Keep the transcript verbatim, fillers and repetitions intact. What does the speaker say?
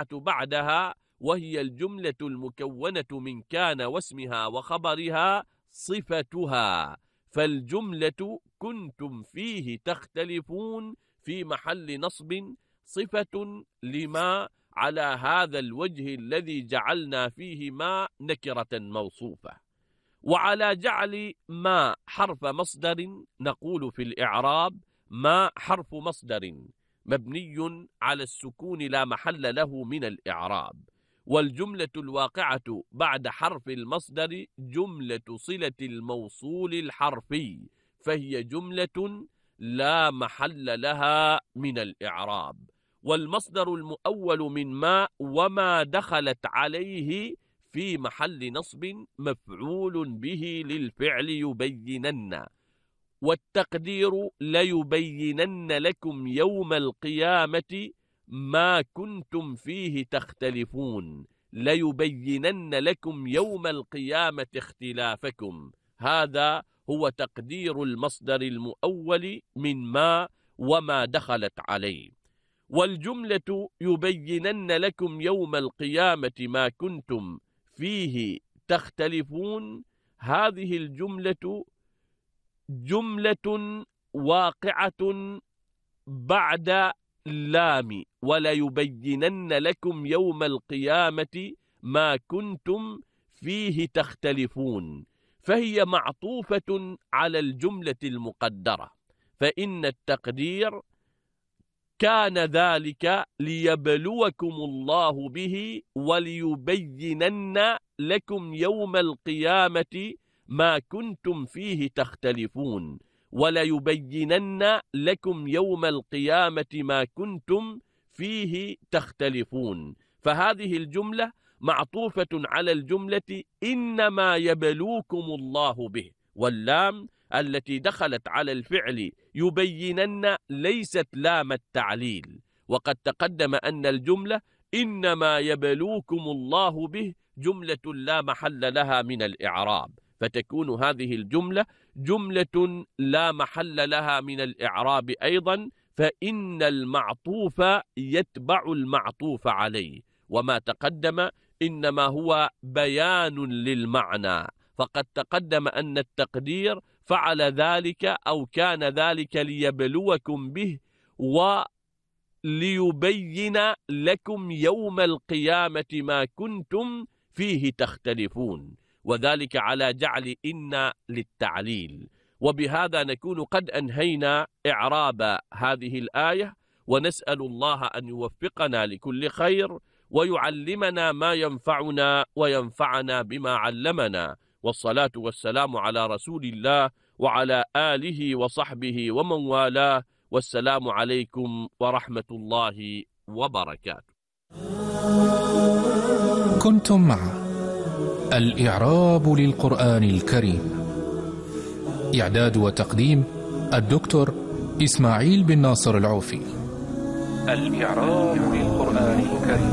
بعدها، وهي الجملة المكونة من كان واسمها وخبرها صفتها. فالجملة كنتم فيه تختلفون في محل نصب صفة لما على هذا الوجه الذي جعلنا فيه ما نكرة موصوفة. وعلى جعل ما حرف مصدر نقول في الإعراب: ما حرف مصدر مبني على السكون لا محل له من الإعراب. والجملة الواقعة بعد حرف المصدر جملة صلة الموصول الحرفي، فهي جملة لا محل لها من الإعراب. والمصدر المؤول من ما وما دخلت عليه في محل نصب مفعول به للفعل يبينن. والتقدير: ليبينن لكم يوم القيامة ما كنتم فيه تختلفون. ليبينن لكم يوم القيامة اختلافكم. هذا هو تقدير المصدر المؤول من ما وما دخلت عليه. والجملة يبينن لكم يوم القيامة ما كنتم فيه تختلفون، هذه الجملة جملة واقعة بعد لام ولا يبينن لكم يوم القيامة ما كنتم فيه تختلفون، فهي معطوفة على الجملة المقدرة. فإن التقدير: كان ذلك ليبلوكم الله به وليبينن لكم يوم القيامة ما كنتم فيه تختلفون. وليبينن لكم يوم القيامة ما كنتم فيه تختلفون. فهذه الجملة معطوفة على الجملة إنما يبلوكم الله به. واللام التي دخلت على الفعل يبينن ليست لام التعليل. وقد تقدم أن الجملة إنما يبلوكم الله به جملة لا محل لها من الإعراب، فتكون هذه الجملة جملة لا محل لها من الإعراب أيضا، فإن المعطوف يتبع المعطوف عليه. وما تقدم إنما هو بيان للمعنى، فقد تقدم أن التقدير فعل ذلك أو كان ذلك ليبلوكم به وليبين لكم يوم القيامة ما كنتم فيه تختلفون، وذلك على جعل إن للتعليل. وبهذا نكون قد أنهينا إعراب هذه الآية، ونسأل الله أن يوفقنا لكل خير ويعلمنا ما ينفعنا وينفعنا بما علمنا. والصلاة والسلام على رسول الله وعلى آله وصحبه ومن والاه، والسلام عليكم ورحمة الله وبركاته. كنتم مع الإعراب للقرآن الكريم، إعداد وتقديم الدكتور إسماعيل بن ناصر العوفي. الإعراب للقرآن الكريم.